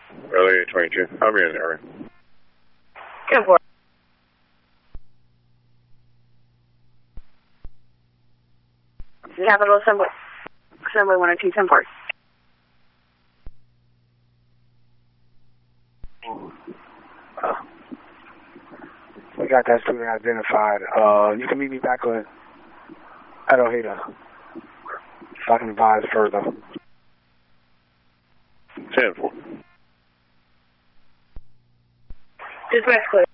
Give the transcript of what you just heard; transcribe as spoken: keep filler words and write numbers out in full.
Early twenty-two. I'll be in the area. Go for it. Capital Assembly. Assembly one oh two, ten four. Uh, we got that student identified. Uh, you can meet me back on at Ojeda so I can advise further. ten four. Dispatch clear.